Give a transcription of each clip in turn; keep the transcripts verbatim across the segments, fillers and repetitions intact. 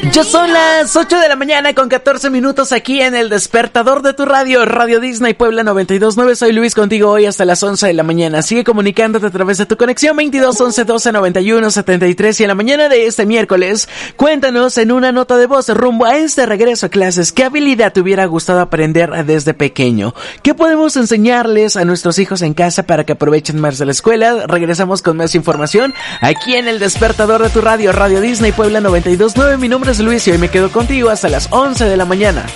Ya son las ocho de la mañana con catorce minutos aquí en el despertador de tu radio, Radio Disney Puebla noventa y dos punto nueve. Soy Luis contigo hoy hasta las once de la mañana. Sigue comunicándote a través de tu conexión veintidós once doce noventa y uno setenta y tres. Y en la mañana de este miércoles, cuéntanos en una nota de voz rumbo a este regreso a clases, ¿qué habilidad te hubiera gustado aprender desde pequeño? ¿Qué podemos enseñarles a nuestros hijos en casa para que aprovechen más de la escuela? Regresamos con más información aquí en el despertador de tu radio, Radio Disney Puebla noventa y dos punto nueve. Mi nombre es Luis y hoy me quedo contigo hasta las once de la mañana.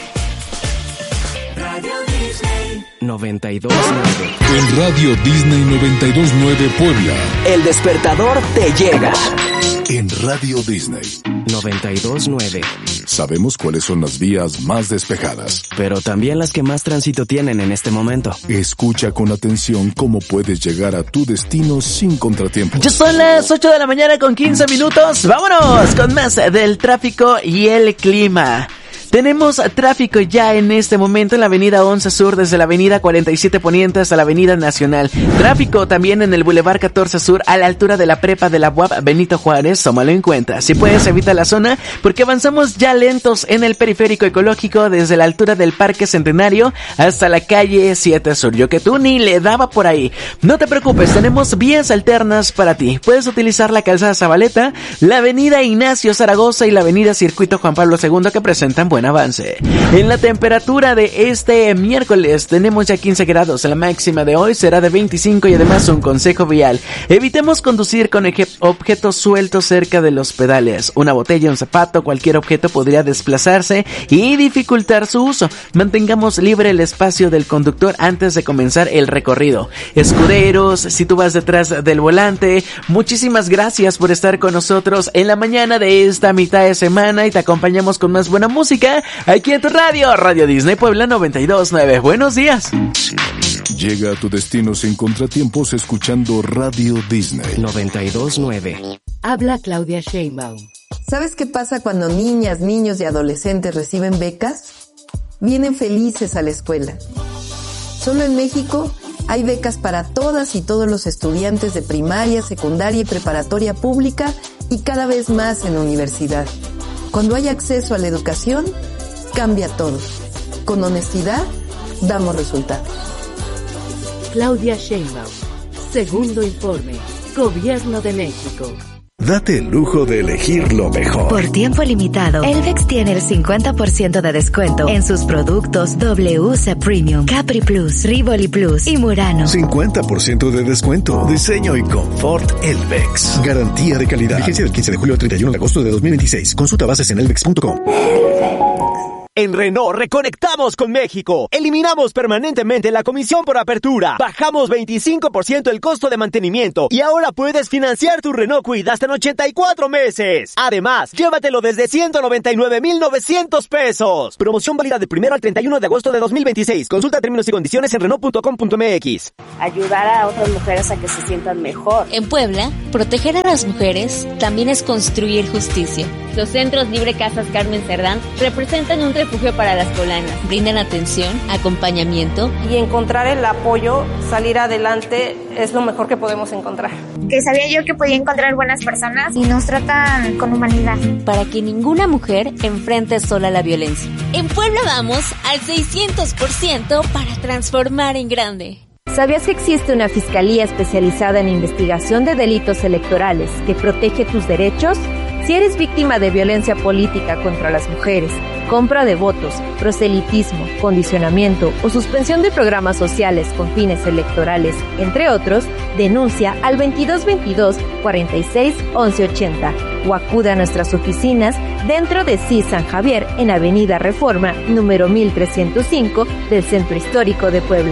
Radio Disney noventa y dos punto nueve. En Radio Disney noventa y dos punto nueve Puebla, el despertador te llega. En Radio Disney noventa y dos punto nueve. Sabemos cuáles son las vías más despejadas, pero también las que más tránsito tienen en este momento. Escucha con atención cómo puedes llegar a tu destino sin contratiempos. Ya son las ocho de la mañana con quince minutos. Vámonos con más del tráfico y el clima. Tenemos tráfico ya en este momento en la avenida once Sur, desde la avenida cuarenta y siete Poniente hasta la avenida Nacional. Tráfico también en el Boulevard catorce Sur a la altura de la prepa de la U A P Benito Juárez, tómalo en cuenta. Si puedes, evita la zona porque avanzamos ya lentos en el periférico ecológico desde la altura del Parque Centenario hasta la calle siete Sur. Yo que tú ni le daba por ahí. No te preocupes, tenemos vías alternas para ti. Puedes utilizar la calzada Zabaleta, la avenida Ignacio Zaragoza y la avenida Circuito Juan Pablo segundo que presentan buen avance. En la temperatura de este miércoles tenemos ya quince grados, la máxima de hoy será de veinticinco y además un consejo vial: evitemos conducir con objetos sueltos cerca de los pedales. Una botella, un zapato, cualquier objeto podría desplazarse y dificultar su uso. Mantengamos libre el espacio del conductor antes de comenzar el recorrido. Escuderos, si tú vas detrás del volante, muchísimas gracias por estar con nosotros en la mañana de esta mitad de semana y te acompañamos con más buena música aquí en tu radio, Radio Disney Puebla noventa y dos punto nueve. Buenos días. Llega a tu destino sin contratiempos escuchando Radio Disney noventa y dos punto nueve. Habla Claudia Sheinbaum. ¿Sabes qué pasa cuando niñas, niños y adolescentes reciben becas? Vienen felices a la escuela. Solo en México hay becas para todas y todos los estudiantes de primaria, secundaria y preparatoria pública y cada vez más en la universidad. Cuando hay acceso a la educación, cambia todo. Con honestidad, damos resultados. Claudia Sheinbaum. Segundo informe. Gobierno de México. Date el lujo de elegir lo mejor. Por tiempo limitado, Elvex tiene el cincuenta por ciento de descuento en sus productos W C Premium, Capri Plus, Rivoli Plus y Murano. cincuenta por ciento de descuento. Diseño y confort Elvex. Garantía de calidad. Vigencia del quince de julio al treinta y uno de agosto de dos mil veintiséis. Consulta bases en elvex punto com. En Renault reconectamos con México. Eliminamos permanentemente la comisión por apertura. Bajamos veinticinco por ciento el costo de mantenimiento. Y ahora puedes financiar tu Renault Kwid hasta en ochenta y cuatro meses. Además, llévatelo desde ciento noventa y nueve mil novecientos pesos. Promoción válida del primero al treinta y uno de agosto de dos mil veintiséis. Consulta términos y condiciones en renault punto com punto m x. Ayudar a otras mujeres a que se sientan mejor. En Puebla, proteger a las mujeres también es construir justicia. Los centros Libre Casas Carmen Cerdán representan un refugio para las poblanas. Brindan atención, acompañamiento y encontrar el apoyo, salir adelante es lo mejor que podemos encontrar. Que sabía yo que podía encontrar buenas personas y nos tratan con humanidad. Para que ninguna mujer enfrente sola la violencia. En Puebla vamos al seiscientos por ciento para transformar en grande. ¿Sabías que existe una fiscalía especializada en investigación de delitos electorales que protege tus derechos? Si eres víctima de violencia política contra las mujeres, compra de votos, proselitismo, condicionamiento o suspensión de programas sociales con fines electorales, entre otros, denuncia al veintidós veintidós cuarenta y seis once ochenta o acude a nuestras oficinas dentro de C I S San Javier en Avenida Reforma, número mil trescientos cinco del Centro Histórico de Puebla.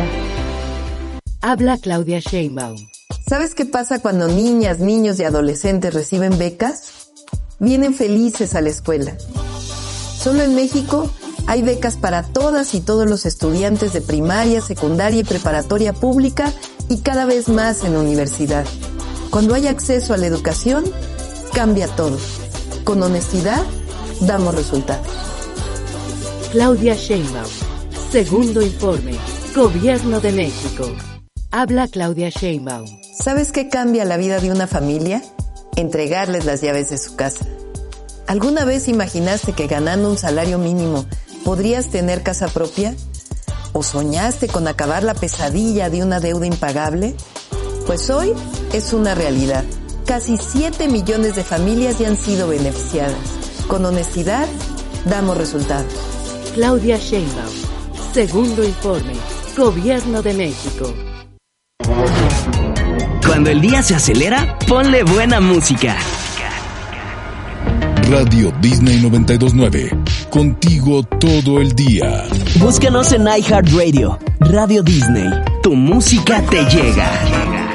Habla Claudia Sheinbaum. ¿Sabes qué pasa cuando niñas, niños y adolescentes reciben becas? Vienen felices a la escuela. Solo en México hay becas para todas y todos los estudiantes de primaria, secundaria y preparatoria pública y cada vez más en la universidad. Cuando hay acceso a la educación, cambia todo. Con honestidad, damos resultados. Claudia Sheinbaum. Segundo informe. Gobierno de México. Habla Claudia Sheinbaum. ¿Sabes qué cambia la vida de una familia? Entregarles las llaves de su casa. ¿Alguna vez imaginaste que ganando un salario mínimo podrías tener casa propia? ¿O soñaste con acabar la pesadilla de una deuda impagable? Pues hoy es una realidad. Casi siete millones de familias ya han sido beneficiadas. Con honestidad, damos resultados. Claudia Sheinbaum. Segundo informe. Gobierno de México. Cuando el día se acelera, ponle buena música. Radio Disney noventa y dos punto nueve. Contigo todo el día. Búscanos en iHeartRadio. Radio Disney. Tu música te llega.